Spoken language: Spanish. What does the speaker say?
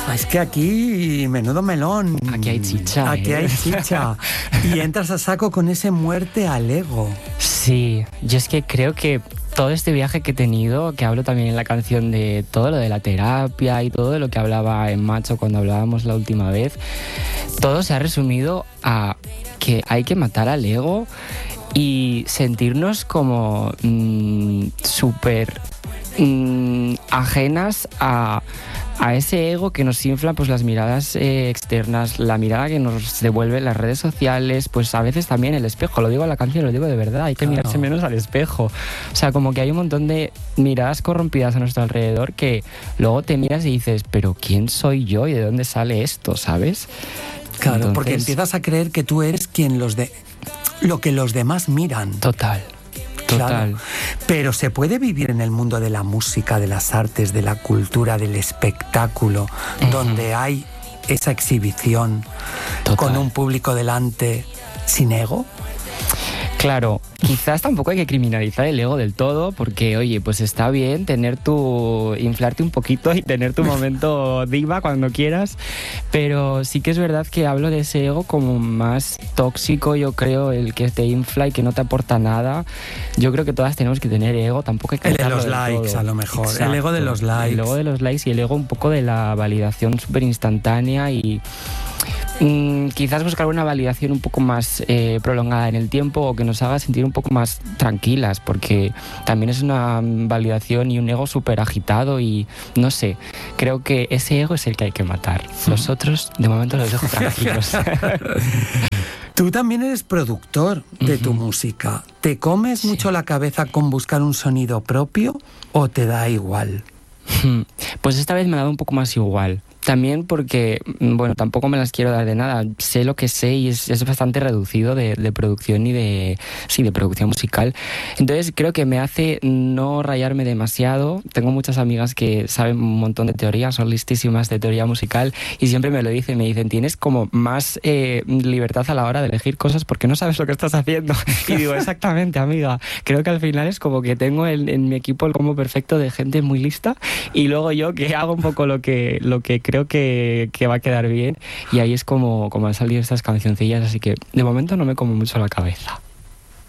Es que aquí, menudo melón. Aquí hay chicha. Aquí hay chicha. Y entras a saco con ese muerte al ego. Sí, yo es que creo que todo este viaje que he tenido, que hablo también en la canción de todo lo de la terapia y todo lo que hablaba en Macho cuando hablábamos la última vez, todo se ha resumido a que hay que matar al ego y sentirnos como súper ajenas a ese ego que nos infla pues las miradas externas, la mirada que nos devuelve las redes sociales, pues a veces también el espejo, lo digo en la canción, lo digo de verdad, hay que mirarse menos al espejo. O sea, como que hay un montón de miradas corrompidas a nuestro alrededor que luego te miras y dices, pero ¿quién soy yo y de dónde sale esto? ¿Sabes? Claro, entonces, porque empiezas a creer que tú eres lo que los demás miran. Total. Claro, pero se puede vivir en el mundo de la música, de las artes, de la cultura, del espectáculo, donde hay esa exhibición con un público delante sin ego. Claro, quizás tampoco hay que criminalizar el ego del todo, porque oye, pues está bien inflarte un poquito y tener tu momento diva cuando quieras, pero sí que es verdad que hablo de ese ego como más tóxico, yo creo, el que te infla y que no te aporta nada. Yo creo que todas tenemos que tener ego, tampoco hay que... El de los likes, a lo mejor. Exacto. El ego de los likes. El ego de los likes y el ego un poco de la validación súper instantánea y... quizás buscar una validación un poco más prolongada en el tiempo o que nos haga sentir un poco más tranquilas, porque también es una validación y un ego súper agitado y no sé, creo que ese ego es el que hay que matar. Los otros, de momento, los dejo tranquilos. Tú también eres productor de tu música. ¿Te comes mucho la cabeza con buscar un sonido propio o te da igual? Pues esta vez me ha dado un poco más igual. También porque, bueno, tampoco me las quiero dar de nada. Sé lo que sé y es bastante reducido de producción y de producción musical. Entonces creo que me hace no rayarme demasiado. Tengo muchas amigas que saben un montón de teoría, son listísimas de teoría musical y siempre me lo dicen, tienes como más libertad a la hora de elegir cosas porque no sabes lo que estás haciendo. Y digo, exactamente, amiga. Creo que al final es como que tengo en mi equipo el combo perfecto de gente muy lista y luego yo que hago un poco lo que creo que va a quedar bien y ahí es como han salido estas cancioncillas, así que de momento no me como mucho la cabeza.